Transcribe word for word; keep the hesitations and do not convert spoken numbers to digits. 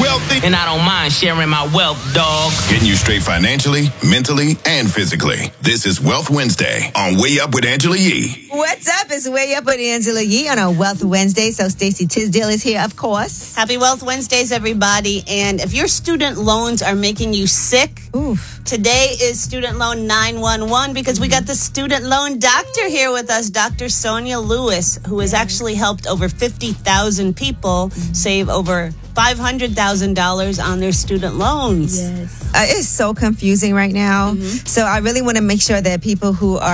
wealthy. And I don't mind sharing my wealth, dog. Getting you straight financially, mentally, and physically. This is Wealth Wednesday on Way Up with Angela Yee. What's up? It's Way Up with Angela Yee on a Wealth Wednesday. So Stacey Tisdale is here, of course. Happy Wealth Wednesdays, everybody. And if your student loans are making you sick, Oof. today is Student Loan nine one one because we got the student loan doctor here with us, Doctor Sonia Lewis, who has actually helped over fifty thousand people save over five hundred thousand dollars on their student loans. Yes. Uh, it's so confusing right now. Mm-hmm. So I really want to make sure that people who are